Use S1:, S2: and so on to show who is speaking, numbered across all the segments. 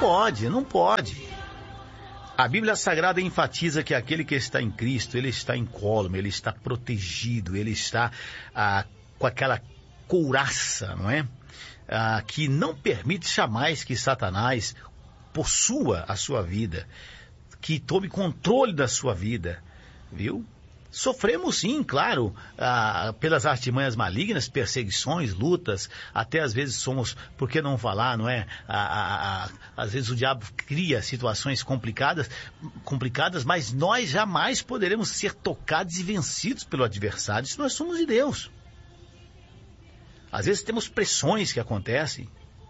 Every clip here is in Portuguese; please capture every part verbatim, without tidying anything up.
S1: pode, não pode. A Bíblia Sagrada enfatiza que aquele que está em Cristo, ele está incólume, ele está protegido, ele está ah, com aquela couraça, não é? Ah, que não permite jamais que Satanás possua a sua vida, que tome controle da sua vida, viu? Sofremos sim, claro, ah, pelas artimanhas malignas, perseguições, lutas, até às vezes somos, por que não falar, não é? Ah, ah, ah, às vezes o diabo cria situações complicadas, complicadas, mas nós jamais poderemos ser tocados e vencidos pelo adversário se nós somos de Deus. Às vezes temos pressões que acontecem,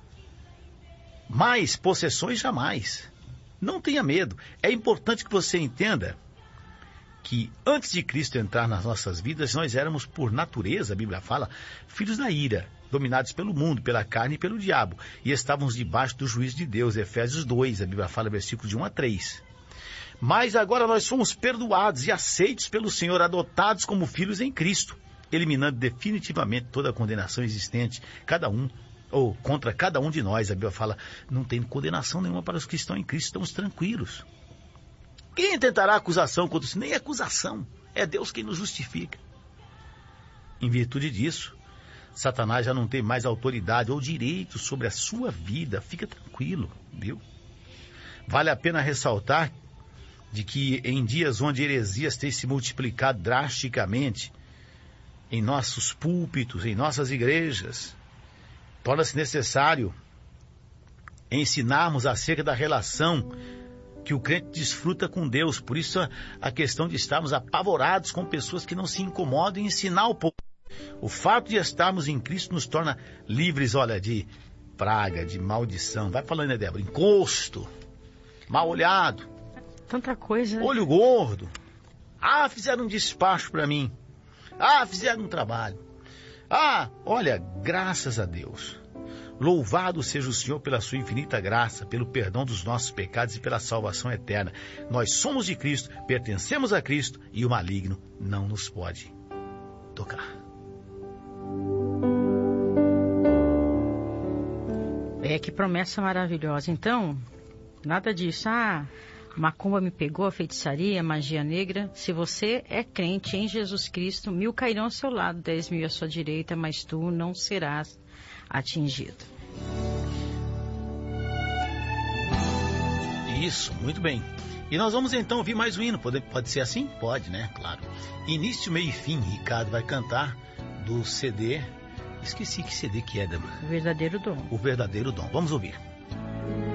S1: mas possessões jamais. Não tenha medo. É importante que você entenda que antes de Cristo entrar nas nossas vidas, nós éramos, por natureza, a Bíblia fala, filhos da ira, dominados pelo mundo, pela carne e pelo diabo, e estávamos debaixo do juízo de Deus, Efésios dois, a Bíblia fala, versículos de um a três. Mas agora nós fomos perdoados e aceitos pelo Senhor, adotados como filhos em Cristo, eliminando definitivamente toda a condenação existente, cada um, ou contra cada um de nós. A Bíblia fala, não tem condenação nenhuma para os que estão em Cristo, estamos tranquilos. Quem tentará acusação contra isso? Nem acusação. É Deus quem nos justifica. Em virtude disso, Satanás já não tem mais autoridade ou direito sobre a sua vida. Fica tranquilo, viu? Vale a pena ressaltar de que em dias onde heresias têm se multiplicado drasticamente em nossos púlpitos, em nossas igrejas, torna-se necessário ensinarmos acerca da relação que o crente desfruta com Deus. Por isso a, a questão de estarmos apavorados com pessoas que não se incomodam em ensinar o povo. O fato de estarmos em Cristo nos torna livres, olha, de praga, de maldição. Vai falando, né, Débora? Encosto, mal olhado,
S2: tanta coisa, né?
S1: Olho gordo. Ah, fizeram um despacho para mim. Ah, fizeram um trabalho. Ah, olha, graças a Deus. Louvado seja o Senhor pela sua infinita graça, pelo perdão dos nossos pecados e pela salvação eterna. Nós somos de Cristo, pertencemos a Cristo e o maligno não nos pode tocar.
S2: É, que promessa maravilhosa. Então, nada disso. Ah, macumba me pegou, a feitiçaria, magia negra. Se você é crente em Jesus Cristo, mil cairão ao seu lado, dez mil à sua direita, mas tu não serás atingido.
S1: Isso, muito bem. E nós vamos então ouvir mais um hino. Pode, pode ser assim? Pode, né? Claro. Início, meio e fim. Ricardo vai cantar do C D. Esqueci que C D que é, Débora.
S2: O Verdadeiro Dom.
S1: O Verdadeiro Dom. Vamos ouvir.